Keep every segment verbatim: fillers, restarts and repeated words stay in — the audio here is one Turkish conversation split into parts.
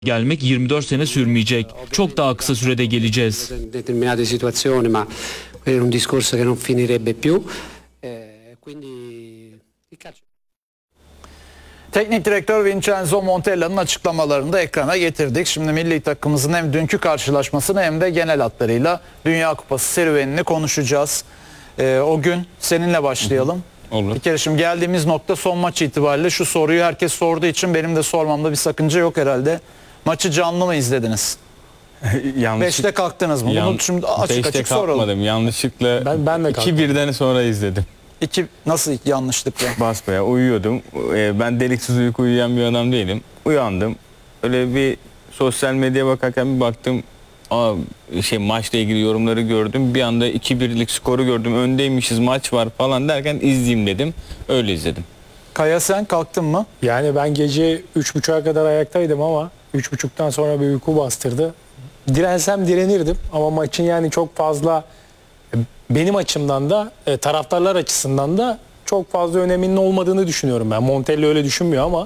Gelmek yirmi dört sene sürmeyecek. Çok daha kısa sürede geleceğiz. Determinate situazioni, ma è un discorso che non finirebbe più. Quindi il calcio. Teknik direktör Vincenzo Montella'nın açıklamalarını da ekrana getirdik. Şimdi milli takımımızın hem dünkü karşılaşmasını hem de genel hatlarıyla Dünya Kupası serüvenini konuşacağız. Ee, o gün seninle başlayalım. Olur. Bir kere şimdi geldiğimiz nokta son maç itibariyle şu soruyu herkes sorduğu için benim de sormamda bir sakınca yok herhalde. Maçı canlı mı izlediniz? Yanlışlık... Beşte kalktınız mı? Yan... Bunu şimdi açık Beşte açık soralım. kalkmadım. Yanlışlıkla Ben, ben de iki birden sonra izledim. İki, nasıl yanlışlıkla? Basbaya uyuyordum. Ee, Ben deliksiz uyku uyuyan bir adam değilim. Uyandım. Öyle bir sosyal medyaya bakarken bir baktım. Aa, şey maçla ilgili yorumları gördüm. Bir anda iki birlik skoru gördüm. Öndeymişiz, maç var falan derken izleyeyim dedim. Öyle izledim. Kaya sen kalktın mı? Yani ben gece üç buçuğa kadar ayaktaydım ama üç buçuktan sonra bir uyku bastırdı. Dirensem direnirdim ama maçın yani çok fazla benim açımdan da taraftarlar açısından da çok fazla öneminin olmadığını düşünüyorum ben. Montella öyle düşünmüyor ama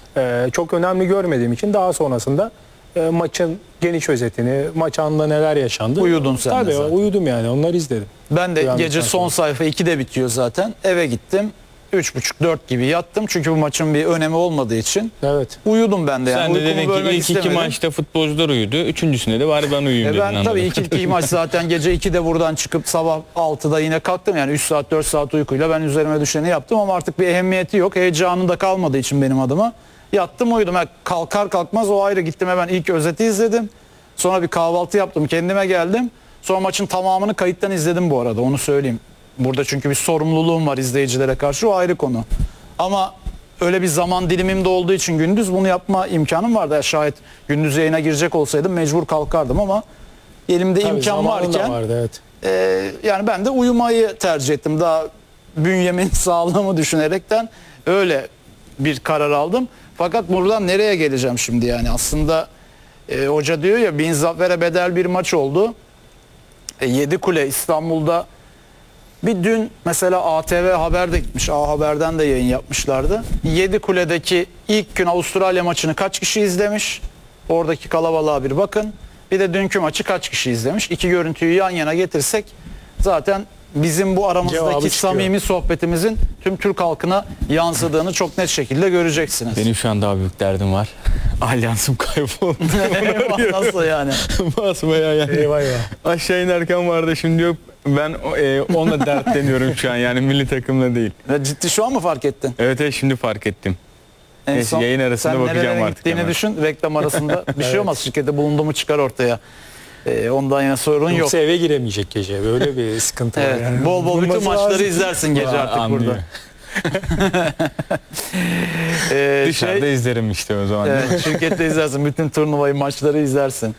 çok önemli görmediğim için daha sonrasında maçın geniş özetini, maç anında neler yaşandı. Uyudun sen Tabii, de zaten. uyudum yani, onları izledim. Ben de Uyandıktan gece son sonra. sayfa ikide bitiyor zaten. Eve gittim. üç buçuk dört gibi yattım. Çünkü bu maçın bir önemi olmadığı için. Evet. Uyudum ben de yani. Sen de Uykumu dedin ki bölmek ilk istemedim. iki maçta futbolcular uyudu. Üçüncüsünde de bari ben uyuyayım E dedin. ben anladım. tabii ilk iki maç zaten gece ikide buradan çıkıp sabah altıda yine kalktım. Yani üç saat dört saat uykuyla ben üzerime düşeni yaptım ama artık bir ehemmiyeti yok. Heyecanı da kalmadığı için benim adıma. Yattım uyudum. Yani kalkar kalkmaz o ayrı, gittim hemen ilk özeti izledim. Sonra bir kahvaltı yaptım, kendime geldim. Sonra maçın tamamını kayıttan izledim bu arada, onu söyleyeyim. Burada çünkü bir sorumluluğum var izleyicilere karşı, o ayrı konu. Ama öyle bir zaman dilimimde olduğu için gündüz bunu yapma imkanım vardı. Yani şayet gündüz yayına girecek olsaydım mecbur kalkardım ama elimde Tabii, imkan zamanın da varken vardı, evet. e, yani ben de uyumayı tercih ettim. Daha bünyemin sağlığımı düşünerekten öyle bir karar aldım. Fakat buradan nereye geleceğim şimdi yani aslında e, hoca diyor ya, bin zafere bedel bir maç oldu. E, Yedikule İstanbul'da bir dün mesela A T V Haber'de gitmiş. A Haber'den de yayın yapmışlardı. Yedikule'deki ilk gün Avustralya maçını kaç kişi izlemiş? Oradaki kalabalığa bir bakın. Bir de dünkü maçı kaç kişi izlemiş? İki görüntüyü yan yana getirsek zaten bizim bu aramızdaki samimi sohbetimizin tüm Türk halkına yansıdığını çok net şekilde göreceksiniz. Benim şu an daha büyük derdim var. Alyansım kayboldu. Nasıl yani? Basbaya yani. Eyvah eyvah. Aşağı inerken vardı, şimdi yok. Ben e, onunla dertleniyorum şu an, yani milli takımla değil. Ya ciddi şu an mı fark ettin? Evet, evet, şimdi fark ettim. En Neyse, yayın arasında sen bakacağım nerelere artık gittiğini hemen. düşün, reklam arasında bir şey olmaz. Şirkette bulundu mu çıkar ortaya. Ee, ondan yana sorun yok. Yoksa eve giremeyecek gece. Böyle bir sıkıntı var. Evet, Yani. bol bol bütün Bulunması maçları lazım. izlersin gece artık Anlıyor. burada. ee, Dışarıda şey, izlerim işte o zaman. evet, şirkette izlersin. Bütün turnuvayı, maçları izlersin.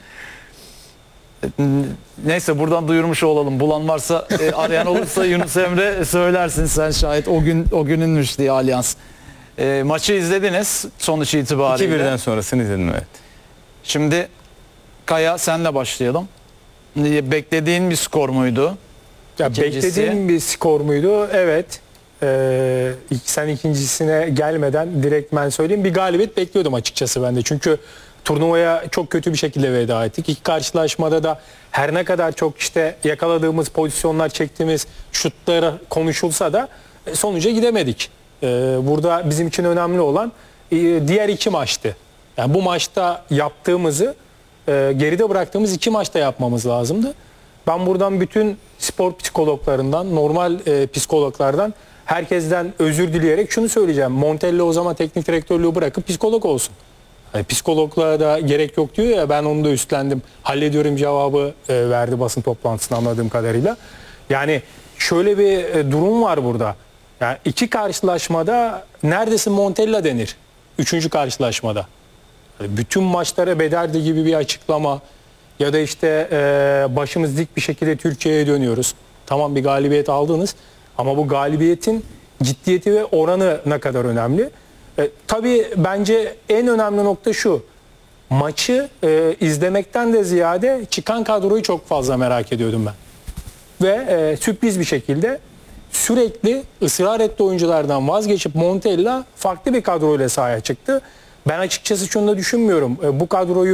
Neyse, buradan duyurmuş olalım. Bulan varsa, e, arayan olursa Yunus Emre söylersin sen şayet o gün o gününmüş diye Alyans. E, maçı izlediniz sonuç itibariyle. iki birden sonrasını izledim, evet. Şimdi Kaya, senle başlayalım. Beklediğin bir skor muydu? Ya İkincisi- beklediğim bir skor muydu? Evet. Ee, ilk- sen ikincisine gelmeden direkt ben söyleyeyim. Bir galibiyet bekliyordum açıkçası ben de. Çünkü turnuvaya çok kötü bir şekilde veda ettik. İlk karşılaşmada da her ne kadar çok işte yakaladığımız pozisyonlar, çektiğimiz şutları konuşulsa da e, sonuca gidemedik. Ee, burada bizim için önemli olan e, diğer iki maçtı. Yani bu maçta yaptığımızı e, geride bıraktığımız iki maçta yapmamız lazımdı. Ben buradan bütün spor psikologlarından, normal e, psikologlardan, herkesten özür dileyerek şunu söyleyeceğim. Montella o zaman teknik direktörlüğü bırakıp psikolog olsun. Yani psikologluğa da gerek yok diyor ya, ben onu da üstlendim. Hallediyorum cevabı e, verdi basın toplantısında anladığım kadarıyla. Yani şöyle bir e, durum var burada. Yani iki karşılaşmada neredeyse Montella denir. Üçüncü karşılaşmada. Yani bütün maçlara bederdi gibi bir açıklama. Ya da işte e, başımız dik bir şekilde Türkiye'ye dönüyoruz. Tamam, bir galibiyet aldınız ama bu galibiyetin ciddiyeti ve oranı ne kadar önemli? E, tabii bence en önemli nokta şu. Maçı e, izlemekten de ziyade çıkan kadroyu çok fazla merak ediyordum ben. Ve e, sürpriz bir şekilde sürekli ısrar etti oyunculardan vazgeçip Montella farklı bir kadroyla sahaya çıktı. Ben açıkçası şunu da düşünmüyorum. E, Bu kadroyu